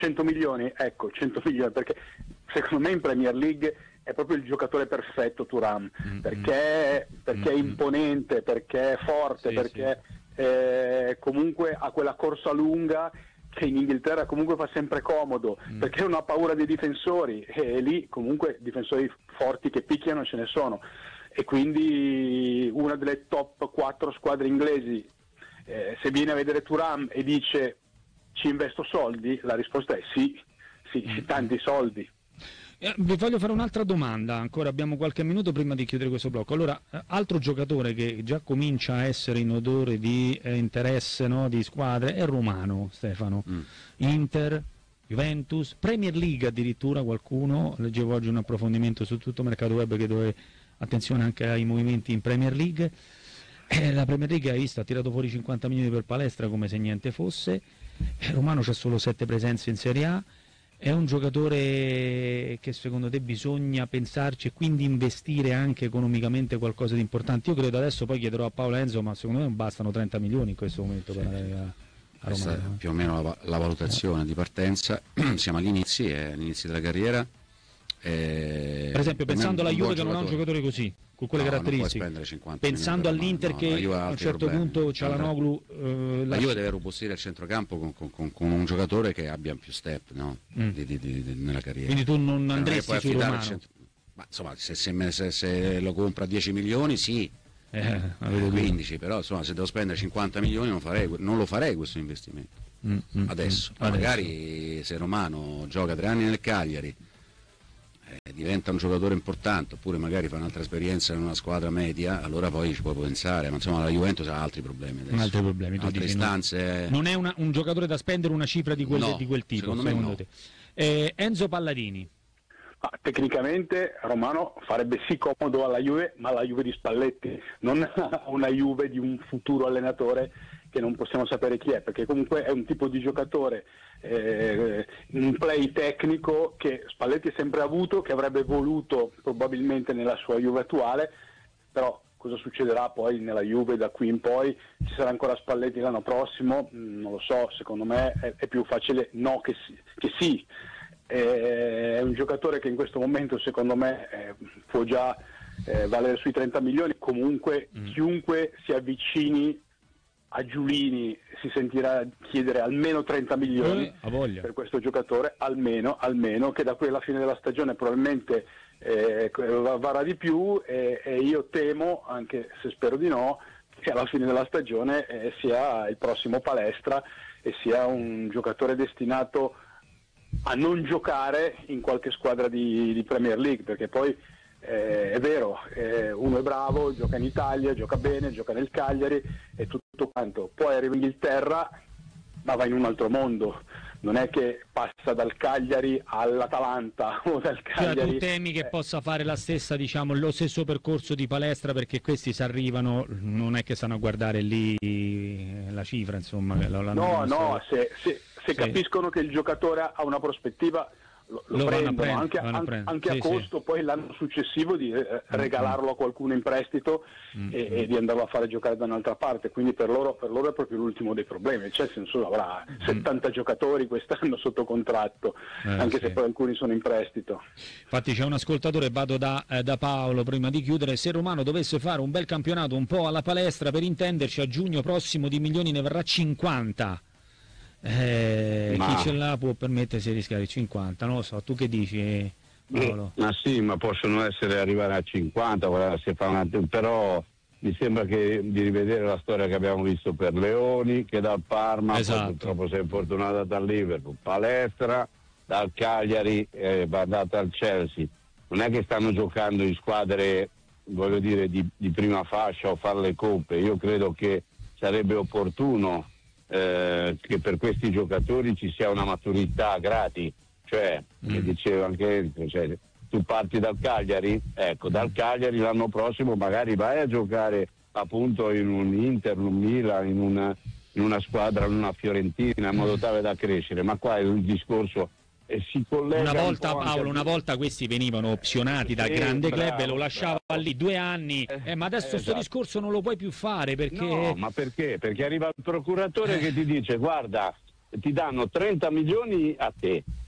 100 milioni, ecco, 100 milioni, perché secondo me in Premier League è proprio il giocatore perfetto Thuram, perché è imponente, perché è forte, perché comunque ha quella corsa lunga che in Inghilterra comunque fa sempre comodo, perché non ha paura dei difensori, e lì comunque difensori forti che picchiano ce ne sono, e quindi una delle top 4 squadre inglesi, se viene a vedere Thuram e dice ci investo soldi, la risposta è sì, tanti soldi. Vi voglio fare un'altra domanda, ancora abbiamo qualche minuto prima di chiudere questo blocco. Allora, altro giocatore che già comincia a essere in odore di interesse, no, di squadre, è Romano, Stefano. Inter, Juventus, Premier League addirittura qualcuno, leggevo oggi un approfondimento su tutto Mercato Web che dove attenzione anche ai movimenti in Premier League. La Premier League, hai visto, ha tirato fuori 50 milioni per Palestra come se niente fosse. Romano c'ha solo 7 presenze in Serie A. È un giocatore che secondo te bisogna pensarci e quindi investire anche economicamente qualcosa di importante? Io credo, adesso poi chiederò a Paolo Enzo, ma secondo me non bastano 30 milioni in questo momento per andare a Questa Romano. è più o meno la valutazione di partenza. Siamo all'inizio della carriera. Per esempio, pensando alla Juve che non ha un giocatore così, con quelle caratteristiche, pensando all'Inter che a un certo punto Çalhanoğlu, la Juve deve robustire il centrocampo con un giocatore che abbia più step, no? Nella carriera. Quindi tu non andresti su Romano? Ma insomma, se lo compra a 10 milioni sì, 15, però insomma se devo spendere 50 milioni non lo farei questo investimento adesso. Magari se Romano gioca 3 anni nel Cagliari, diventa un giocatore importante, oppure magari fa un'altra esperienza in una squadra media, allora poi ci può pensare, ma insomma la Juventus ha altri problemi adesso. Altre istanze. Non è un giocatore da spendere una cifra di quel tipo, secondo te? Enzo Palladini. Tecnicamente Romano farebbe sì comodo alla Juve, ma alla Juve di Spalletti, non una Juve di un futuro allenatore che non possiamo sapere chi è, perché comunque è un tipo di giocatore, un play tecnico che Spalletti ha sempre avuto, che avrebbe voluto probabilmente nella sua Juve attuale, però cosa succederà poi nella Juve da qui in poi? Ci sarà ancora Spalletti l'anno prossimo? Non lo so, secondo me è più facile no che sì. È un giocatore che in questo momento secondo me può già valere sui 30 milioni, comunque chiunque si avvicini a Giulini si sentirà chiedere almeno 30 milioni per questo giocatore, almeno che da qui alla fine della stagione probabilmente varrà di più, e io temo, anche se spero di no, che alla fine della stagione sia il prossimo Palestra e sia un giocatore destinato a non giocare in qualche squadra di Premier League, perché poi è vero, uno è bravo, gioca in Italia, gioca bene, gioca nel Cagliari e tutto quanto, poi arriva in Inghilterra ma va in un altro mondo, non è che passa dal Cagliari all'Atalanta o dal Cagliari. Cioè tu temi che possa fare la stessa, diciamo, lo stesso percorso di Palestra, perché questi si arrivano, non è che stanno a guardare lì la cifra, insomma. Se capiscono che il giocatore ha una prospettiva lo prendono anche a costo, poi l'anno successivo di regalarlo a qualcuno in prestito e di andarlo a fare giocare da un'altra parte, quindi per loro è proprio l'ultimo dei problemi, cioè nel senso avrà 70 giocatori quest'anno sotto contratto, anche se poi alcuni sono in prestito. Infatti c'è un ascoltatore, vado da Paolo prima di chiudere: se Romano dovesse fare un bel campionato un po' alla Palestra, per intenderci, a giugno prossimo di milioni ne verrà 50. Chi ce l'ha può permettersi di rischiare 50, non lo so, tu che dici, Paolo? Ma sì, ma possono arrivare a 50, però mi sembra di rivedere la storia che abbiamo visto per Leoni, che dal Parma, poi purtroppo si è infortunato dal Liverpool, Palestra, dal Cagliari, va andata al Chelsea. Non è che stanno giocando in squadre, voglio dire, di prima fascia o fare le coppe. Io credo che sarebbe opportuno che per questi giocatori ci sia una maturità gratis, cioè che diceva anche cioè, tu parti dal Cagliari, ecco, dal Cagliari l'anno prossimo magari vai a giocare appunto in un Inter, un Milan, in una squadra, in una Fiorentina, in modo tale da crescere, ma qua è il discorso si collega una volta, Paolo, una volta questi venivano opzionati dal grande club e lo lasciava lì 2 anni, ma adesso questo discorso non lo puoi più fare perché... No, ma perché? Perché arriva il procuratore che ti dice guarda, ti danno 30 milioni a te